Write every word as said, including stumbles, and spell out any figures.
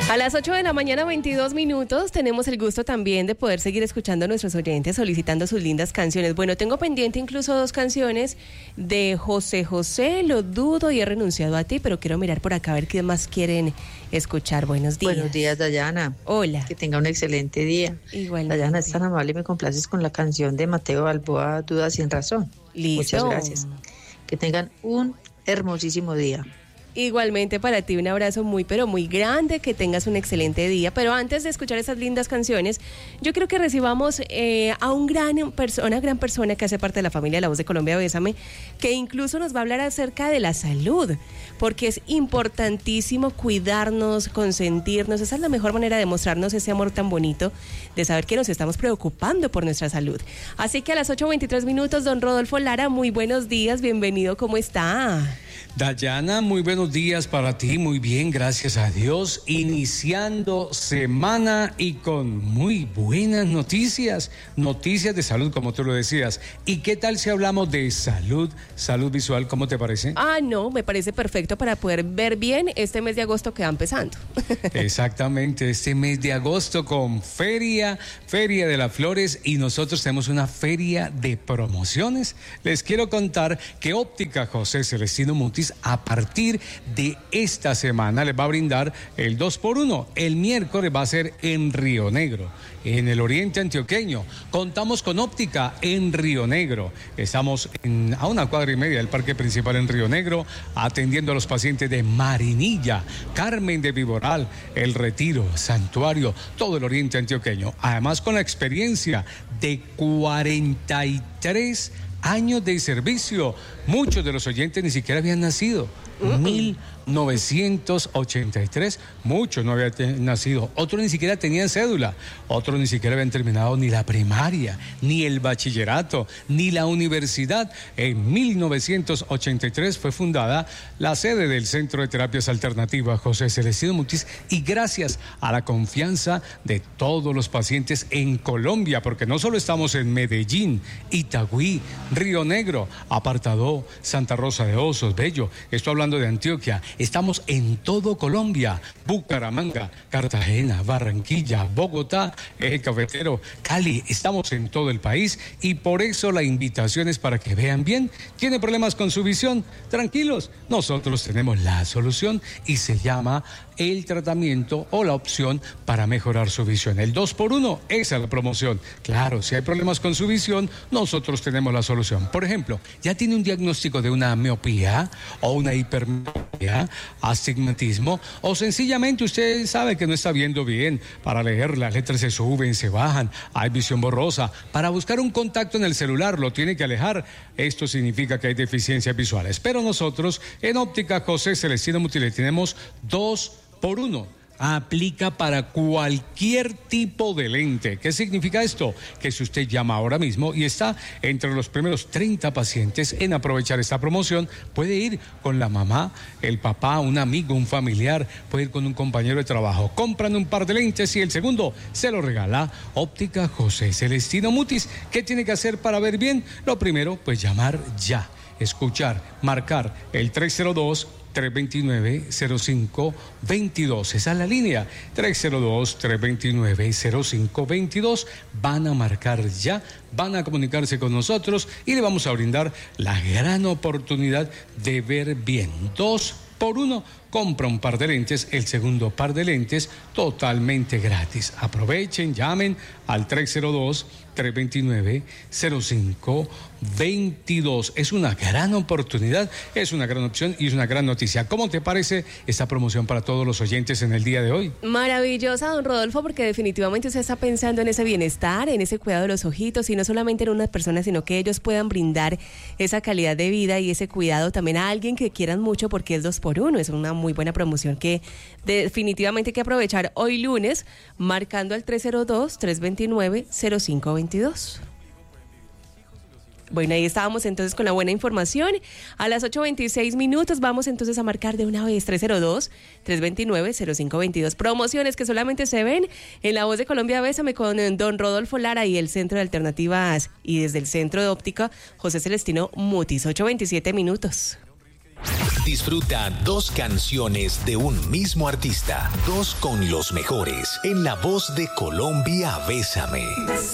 A las ocho de la mañana, veintidós minutos, tenemos el gusto también de poder seguir escuchando a nuestros oyentes solicitando sus lindas canciones. Bueno, tengo pendiente incluso dos canciones de José José, Lo Dudo y He Renunciado a Ti, pero quiero mirar por acá a ver qué más quieren escuchar. Buenos días. Buenos días, Dayana. Hola. Que tenga un excelente día. Igual. Dayana, es tan amable y me complaces con la canción de Mateo Balboa, Dudas sin razón. Listo. Muchas gracias. Que tengan un hermosísimo día. Igualmente para ti, un abrazo muy pero muy grande, que tengas un excelente día. Pero antes de escuchar esas lindas canciones, yo creo que recibamos eh, a un gran persona, una gran persona que hace parte de la familia de La Voz de Colombia, Bésame, que incluso nos va a hablar acerca de la salud, porque es importantísimo cuidarnos, consentirnos. Esa es la mejor manera de mostrarnos ese amor tan bonito, de saber que nos estamos preocupando por nuestra salud. Así que a las ocho veintitrés minutos, don Rodolfo Lara, muy buenos días, bienvenido, ¿cómo está? Dayana, muy buenos días para ti, muy bien, gracias a Dios, iniciando semana y con muy buenas noticias, noticias de salud, como tú lo decías. ¿Y qué tal si hablamos de salud, salud visual, cómo te parece? Ah, no, me parece perfecto para poder ver bien este mes de agosto que va empezando. Exactamente, este mes de agosto con feria, Feria de las Flores, y nosotros tenemos una feria de promociones. Les quiero contar que Óptica José Celestino Mutis a partir de esta semana les va a brindar el dos por uno. El miércoles va a ser en Río Negro, en el oriente antioqueño. Contamos con óptica en Río Negro. Estamos en, a una cuadra y media del parque principal en Río Negro, atendiendo a los pacientes de Marinilla, Carmen de Viboral, El Retiro, Santuario, todo el oriente antioqueño. Además, con la experiencia de cuarenta y tres años de servicio. Muchos de los oyentes ni siquiera habían nacido. Uh-uh. mil novecientos ochenta y tres, muchos no habían te- nacido, otros ni siquiera tenían cédula, otros ni siquiera habían terminado ni la primaria, ni el bachillerato, ni la universidad. En mil novecientos ochenta y tres fue fundada la sede del Centro de Terapias Alternativas José Celestino Mutis, y gracias a la confianza de todos los pacientes en Colombia, porque no solo estamos en Medellín, Itagüí, Río Negro, Apartadó, Santa Rosa de Osos, Bello, estoy hablando de Antioquia. Estamos en todo Colombia: Bucaramanga, Cartagena, Barranquilla, Bogotá, Eje Cafetero, Cali. Estamos en todo el país, y por eso la invitación es para que vean bien. ¿Tiene problemas con su visión? Tranquilos, nosotros tenemos la solución, y se llama el tratamiento o la opción para mejorar su visión. El dos por uno, esa es la promoción. Claro, si hay problemas con su visión, nosotros tenemos la solución. Por ejemplo, ¿ya tiene un diagnóstico de una miopía o una hipermetropía, astigmatismo, o sencillamente usted sabe que no está viendo bien? Para leer, las letras se suben, se bajan, hay visión borrosa. Para buscar un contacto en el celular lo tiene que alejar. Esto significa que hay deficiencias visuales. Pero nosotros en Óptica José Celestino Mutis tenemos dos por uno. Aplica para cualquier tipo de lente. ¿Qué significa esto? Que si usted llama ahora mismo y está entre los primeros treinta pacientes en aprovechar esta promoción, puede ir con la mamá, el papá, un amigo, un familiar, puede ir con un compañero de trabajo. Compran un par de lentes y el segundo se lo regala Óptica José Celestino Mutis. ¿Qué tiene que hacer para ver bien? Lo primero, pues llamar ya, escuchar, marcar el tres cero dos, tres dos nueve, cero cinco dos dos. Esa es la línea, tres cero dos, tres dos nueve, cero cinco dos dos. Van a marcar ya, van a comunicarse con nosotros y le vamos a brindar la gran oportunidad de ver bien. Dos por uno. Compra un par de lentes, el segundo par de lentes totalmente gratis. Aprovechen, llamen al tres cero dos, tres dos nueve, cero cinco dos dos. Es una gran oportunidad, es una gran opción y es una gran noticia. ¿Cómo te parece esta promoción para todos los oyentes en el día de hoy? Maravillosa, don Rodolfo, porque definitivamente usted está pensando en ese bienestar, en ese cuidado de los ojitos, y no solamente en unas personas, sino que ellos puedan brindar esa calidad de vida y ese cuidado también a alguien que quieran mucho, porque es dos por uno. Es una muy buena promoción que definitivamente hay que aprovechar hoy lunes, marcando al tres cero dos, tres dos nueve, cero cinco dos dos. Bueno, ahí estábamos entonces con la buena información. A las ocho veintiséis minutos vamos entonces a marcar de una vez tres cero dos, tres dos nueve, cero cinco dos dos. Promociones que solamente se ven en La Voz de Colombia. Bésame con don Rodolfo Lara y el Centro de Alternativas, y desde el Centro de Óptica José Celestino Mutis. ocho veintisiete minutos. Disfruta dos canciones de un mismo artista, dos con los mejores, en la voz de Colombia, Bésame.